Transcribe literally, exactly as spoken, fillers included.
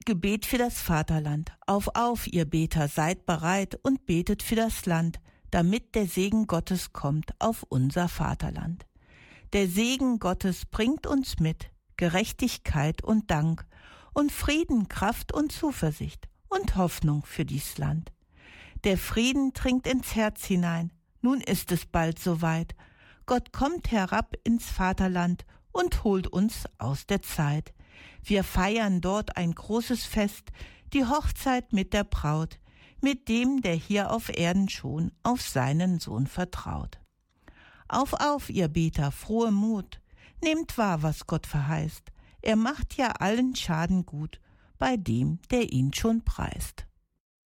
Gebet für das Vaterland. Auf, auf, ihr Beter, seid bereit und betet für das Land, damit der Segen Gottes kommt auf unser Vaterland. Der Segen Gottes bringt uns mit Gerechtigkeit und Dank und Frieden, Kraft und Zuversicht und Hoffnung für dies Land. Der Frieden dringt ins Herz hinein, nun ist es bald soweit. Gott kommt herab ins Vaterland und holt uns aus der Zeit. Wir feiern dort ein großes Fest, die Hochzeit mit der Braut, mit dem, der hier auf Erden schon auf seinen Sohn vertraut. Auf, auf, ihr Beter, frohe Mut, nehmt wahr, was Gott verheißt. Er macht ja allen Schaden gut, bei dem, der ihn schon preist.